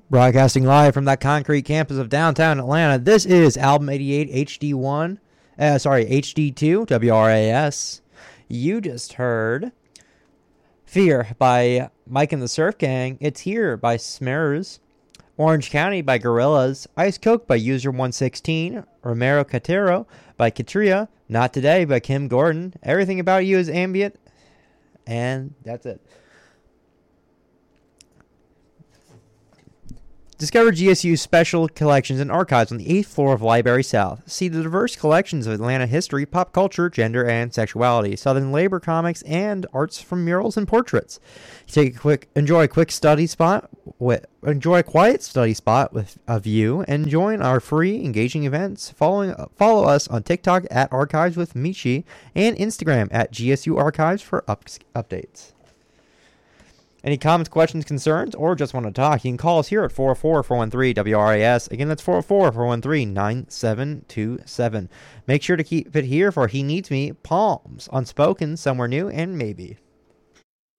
Broadcasting live from that concrete campus of downtown Atlanta, this is Album 88 HD1, HD2, WRAS. You just heard Fear by Mike and the Surf Gang, It's Here by Smers, Orange County by Gorillaz, Ice Coke by User 116, Romero Catero by Katria, Not Today by Kim Gordon, Everything About You is Ambient, and that's it. Discover GSU's special collections and archives on the 8th floor of Library South. See the diverse collections of Atlanta history, pop culture, gender, and sexuality, Southern labor comics, and arts from murals and portraits. Enjoy a quiet study spot with a view, and join our free, engaging events. Follow us on TikTok at Archives with Michi and Instagram at GSU Archives for updates. Any comments, questions, concerns, or just want to talk, you can call us here at 404-413-WRAS. Again, that's 404-413-9727. Make sure to keep it here for He Needs Me, Palms, Unspoken, Somewhere New, and Maybe.